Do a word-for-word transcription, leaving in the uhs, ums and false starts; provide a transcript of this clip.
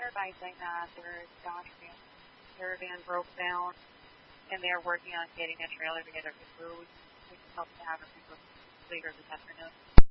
advising that their Dodge Caravan broke down, and they're working on getting a trailer to get it removed. We can hope to have it removed later this afternoon.